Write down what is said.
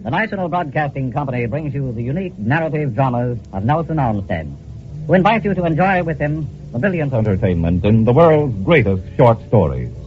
The National Broadcasting Company brings you the unique narrative dramas of Nelson Olmsted, who invites you to enjoy with him the brilliant entertainment in the world's greatest short stories.